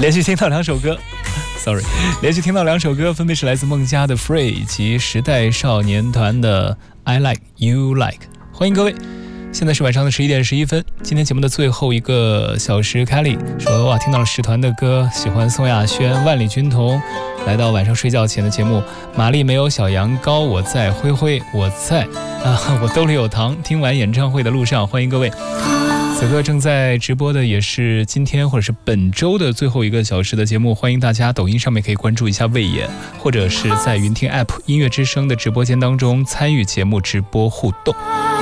连续听到两首歌，sorry， 连续听到两首歌，分别是来自孟佳的 Free 以及时代少年团的 I Like You Like。欢迎各位，现在是晚上的11点11分。今天节目的最后一个小时 Kelly 说，哇，听到了使团的歌，喜欢宋亚轩、万里军童。来到晚上睡觉前的节目，玛丽没有小羊羔，我在，灰灰我在我兜里有糖。听完演唱会的路上，欢迎各位。此刻正在直播的也是今天或者是本周的最后一个小时的节目，欢迎大家抖音上面可以关注一下魏野，或者是在云听 App 音乐之声的直播间当中参与节目直播互动。